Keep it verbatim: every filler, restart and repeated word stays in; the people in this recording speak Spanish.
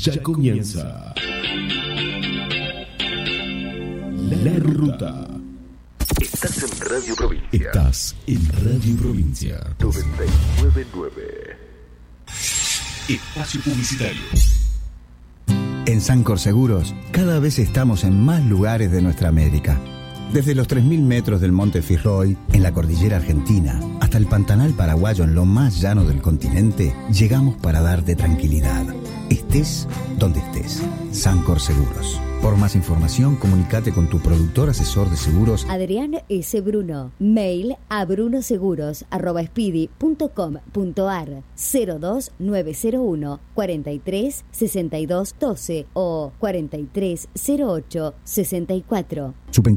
Ya comienza La Ruta. Estás en Radio Provincia. Estás en Radio Provincia. noventa y nueve punto nueve. Espacio publicitario. En Sancor Seguros, cada vez estamos en más lugares de nuestra América. Desde los tres mil metros del Monte Fitzroy, en la cordillera argentina, hasta el Pantanal paraguayo en lo más llano del continente, llegamos para darte tranquilidad. Estés donde estés. Sancor Seguros. Por más información, comunícate con tu productor asesor de seguros, Adrián S. Bruno. Mail a brunoseguros arroba speedy punto com punto ar cero dos nueve cero uno cuarenta y tres sesenta y dos doce o cuarenta y tres cero ocho sesenta y cuatro.